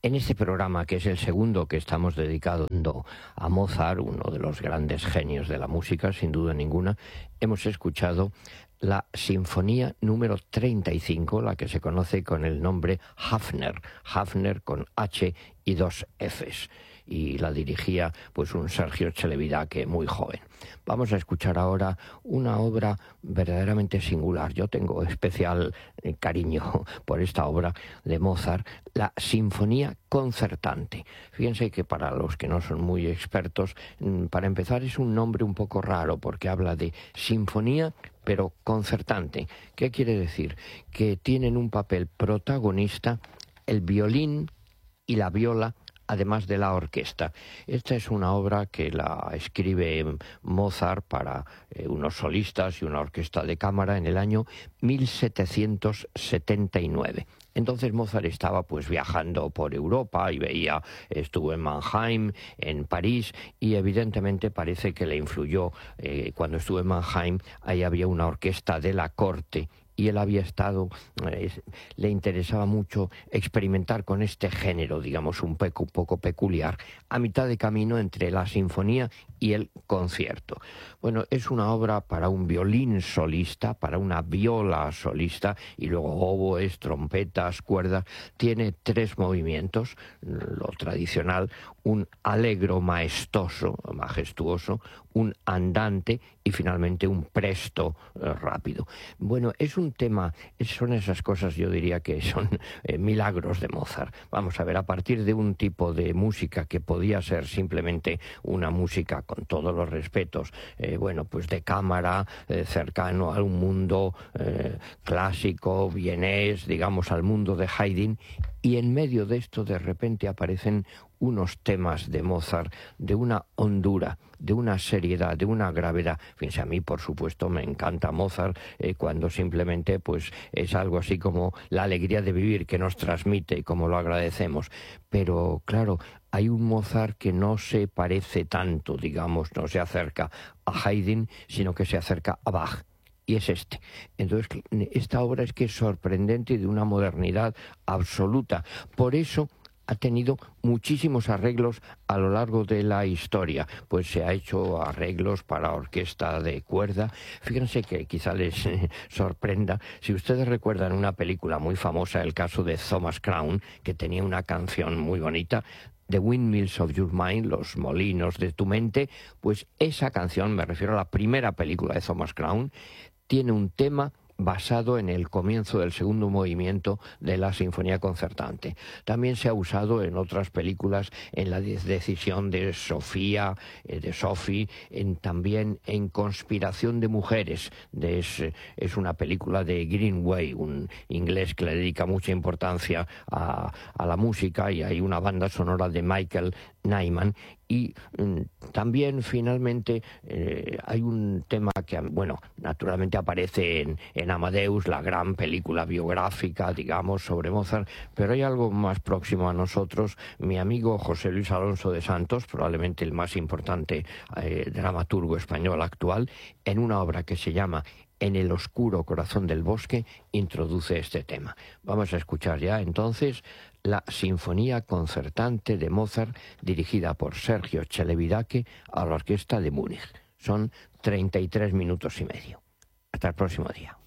En este programa, que es el segundo que estamos dedicando a Mozart, uno de los grandes genios de la música, sin duda ninguna, hemos escuchado la Sinfonía número 35, la que se conoce con el nombre Hafner, Hafner con H y dos Fs, y la dirigía pues un Sergio Celibidache muy joven. Vamos a escuchar ahora una obra verdaderamente singular. Yo tengo especial cariño por esta obra de Mozart, la Sinfonía Concertante. Fíjense que para los que no son muy expertos, para empezar es un nombre un poco raro porque habla de sinfonía pero concertante. ¿Qué quiere decir? Que tienen un papel protagonista el violín y la viola, además de la orquesta. Esta es una obra que la escribe Mozart para unos solistas y una orquesta de cámara en el año 1779. Entonces Mozart estaba pues viajando por Europa y estuvo en Mannheim, en París, y evidentemente parece que le influyó cuando estuvo en Mannheim. Ahí había una orquesta de la corte y él había estado, le interesaba mucho experimentar con este género, digamos, un poco peculiar, a mitad de camino entre la sinfonía y el concierto. Bueno, es una obra para un violín solista, para una viola solista, y luego oboes, trompetas, cuerdas. Tiene 3 movimientos, lo tradicional, un allegro majestuoso, un andante y finalmente un presto rápido. Bueno, es un tema, son esas cosas, yo diría que son milagros de Mozart. Vamos a ver, a partir de un tipo de música que podía ser simplemente una música, con todos los respetos, pues de cámara, cercano a un mundo clásico, vienés, digamos al mundo de Haydn, y en medio de esto de repente aparecen unos temas de Mozart de una hondura, de una seriedad, de una gravedad. Fíjense, a mí por supuesto me encanta Mozart cuando simplemente pues es algo así como la alegría de vivir que nos transmite y como lo agradecemos. Pero claro, hay un Mozart que no se parece tanto, digamos, no se acerca a Haydn, sino que se acerca a Bach. Y es este. Entonces, esta obra es que es sorprendente y de una modernidad absoluta. Por eso ha tenido muchísimos arreglos a lo largo de la historia. Pues se ha hecho arreglos para orquesta de cuerda. Fíjense que quizá les sorprenda. Si ustedes recuerdan una película muy famosa, el caso de Thomas Crown, que tenía una canción muy bonita, The Windmills of Your Mind, los molinos de tu mente, pues esa canción, me refiero a la primera película de Thomas Crown, tiene un tema basado en el comienzo del segundo movimiento de la Sinfonía Concertante. También se ha usado en otras películas, en La decisión de Sofía, de Sophie, también en Conspiración de mujeres. Es una película de Greenway, un inglés que le dedica mucha importancia a la música, y hay una banda sonora de Michael Nyman. Y también finalmente hay un tema que, bueno, naturalmente aparece en Amadeus, la gran película biográfica, digamos, sobre Mozart, pero hay algo más próximo a nosotros. Mi amigo José Luis Alonso de Santos, probablemente el más importante dramaturgo español actual, en una obra que se llama En el oscuro corazón del bosque, introduce este tema. Vamos a escuchar ya entonces la Sinfonía Concertante de Mozart, dirigida por Sergio Celibidache a la Orquesta de Múnich. Son 33 minutos y medio. Hasta el próximo día.